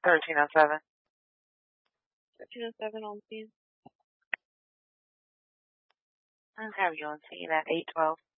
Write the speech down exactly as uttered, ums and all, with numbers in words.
thirteen oh seven. thirteen oh seven on scene. I have you on scene at eight twelve.